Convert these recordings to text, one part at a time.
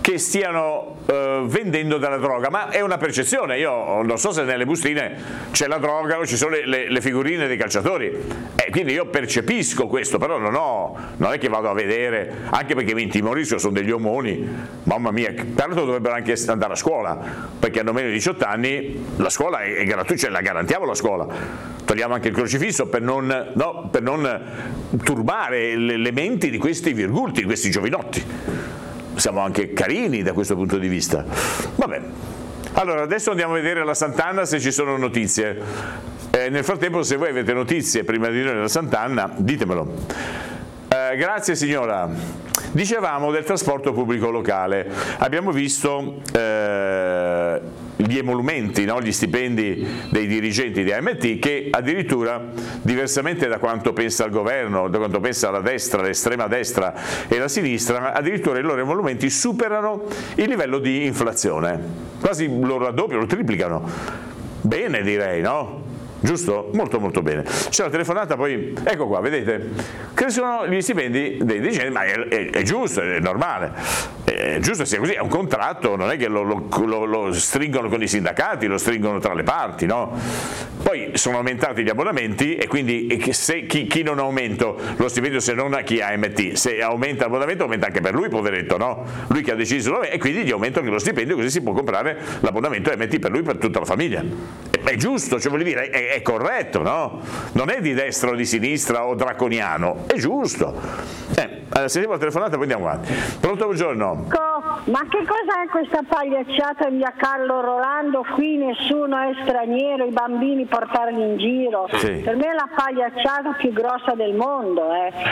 che stiano vendendo della droga, ma è una percezione. Io non so se nelle bustine c'è la droga o ci sono le figurine dei calciatori, quindi io percepisco questo, però non è che vado a vedere, anche perché mi intimorisco, sono degli omoni, mamma mia, tanto dovrebbero anche andare a scuola, perché hanno meno di 18 anni, la scuola è gratuita, cioè la garantiamo la scuola, togliamo anche il crocifisso per non turbare le menti di questi virgulti, di questi giovinotti. Siamo anche carini da questo punto di vista. Vabbè, allora adesso andiamo a vedere alla Sant'Anna se ci sono notizie. Nel frattempo, se voi avete notizie prima di noi della Sant'Anna, ditemelo. Grazie signora. Dicevamo del trasporto pubblico locale. Abbiamo visto gli emolumenti, no? Gli stipendi dei dirigenti di AMT, che addirittura, diversamente da quanto pensa il governo, da quanto pensa la destra, l'estrema destra e la sinistra, addirittura i loro emolumenti superano il livello di inflazione, quasi lo raddoppiano, lo triplicano. Bene, direi, no? Giusto? Molto molto bene. C'è la telefonata, poi ecco qua, vedete, crescono gli stipendi dei dirigenti, ma è giusto, è normale, è giusto sia così, è un contratto, non è che lo stringono con i sindacati, lo stringono tra le parti, no? Poi sono aumentati gli abbonamenti e quindi se chi non aumenta lo stipendio, se non a chi ha AMT, se aumenta l'abbonamento aumenta anche per lui, poveretto, no? Lui che ha deciso, e quindi gli aumentano anche lo stipendio, così si può comprare l'abbonamento AMT per lui, per tutta la famiglia. È giusto, cioè voglio dire, è corretto, no? Non è di destra o di sinistra o draconiano, è giusto. Sentiamo la telefonata, poi andiamo avanti. Pronto, buongiorno. Ma che cos'è questa pagliacciata in via Carlo Rolando? Qui nessuno è straniero, i bambini portarli in giro. Sì. Per me è la pagliacciata più grossa del mondo.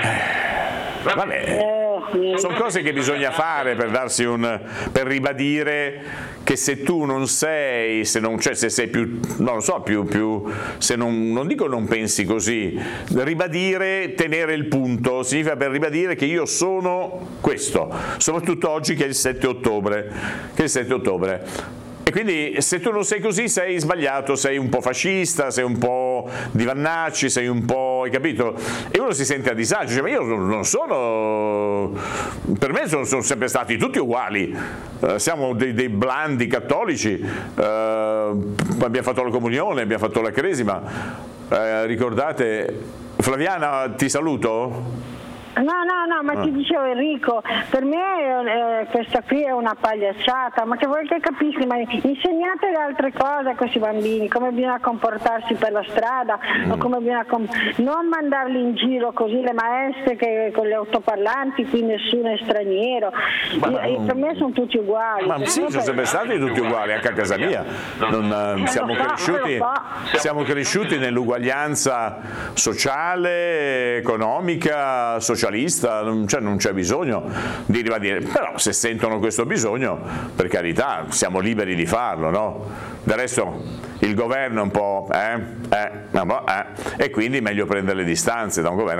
Vabbè, sono cose che bisogna fare per darsi per ribadire che se tu non sei, se sei più, non lo so, se non dico non pensi così, ribadire, tenere il punto, significa per ribadire che io sono questo, soprattutto oggi che è il 7 ottobre. E quindi se tu non sei così sei sbagliato, sei un po' fascista, sei un po' di Vannacci, sei un po', hai capito? E uno si sente a disagio, cioè, ma io non sono, per me sono sempre stati tutti uguali, siamo dei blandi cattolici, abbiamo fatto la comunione, abbiamo fatto la cresima, ricordate, Flaviana ti saluto? No, ma ti dicevo Enrico, per me questa qui è una pagliacciata, ma che vuoi che capisci? Ma insegnate le altre cose a questi bambini, come bisogna comportarsi per la strada, o come bisogna non mandarli in giro così le maestre con le autoparlanti, qui nessuno è straniero. Per me sono tutti uguali. Ma sì, sono sempre stati tutti uguali, anche a casa mia. Siamo cresciuti nell'uguaglianza sociale, economica, socialista, non c'è bisogno di ribadire, però se sentono questo bisogno, per carità, siamo liberi di farlo, no? Del resto il governo è un po', e quindi è meglio prendere le distanze da un governo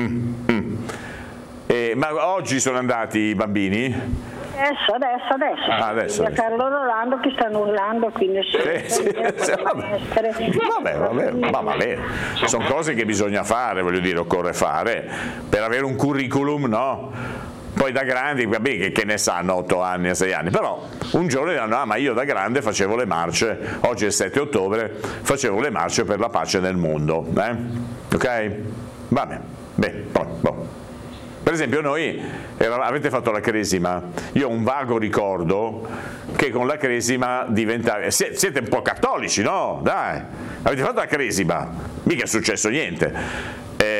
che ma oggi sono andati i bambini? Adesso. Carlo Rolando che stanno urlando, quindi vabbè. Sono cose che bisogna fare, voglio dire, occorre fare per avere un curriculum, no? Poi da grandi, vabbè, che ne sanno, 8 anni, 6 anni, però un giorno diranno, ma io da grande facevo le marce, oggi è il 7 ottobre, facevo le marce per la pace nel mondo, ok? Va bene, Per esempio noi, avete fatto la cresima, io ho un vago ricordo che con la cresima diventava, siete un po' cattolici, no? Dai, avete fatto la cresima, mica è successo niente.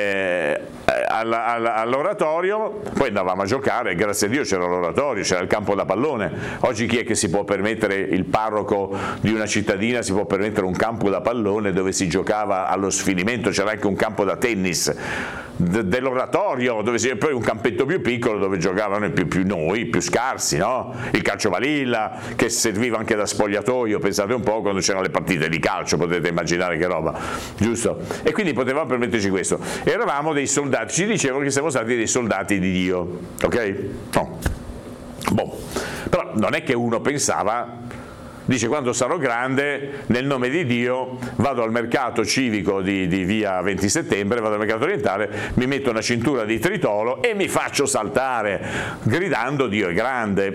All'oratorio, poi andavamo a giocare, grazie a Dio c'era l'oratorio, c'era il campo da pallone. Oggi chi è che si può permettere, il parroco di una cittadina si può permettere un campo da pallone dove si giocava allo sfinimento, c'era anche un campo da tennis dell'oratorio, poi un campetto più piccolo dove giocavano noi, più scarsi, no? Il calcio balilla che serviva anche da spogliatoio, pensate un po', quando c'erano le partite di calcio, potete immaginare che roba, giusto? E quindi potevamo permetterci questo. Eravamo dei soldati, ci dicevano che siamo stati dei soldati di Dio, ok? No. Però non è che uno pensava, dice, quando sarò grande, nel nome di Dio, vado al mercato civico di via 20 settembre, vado al mercato orientale, mi metto una cintura di tritolo e mi faccio saltare, gridando Dio è grande.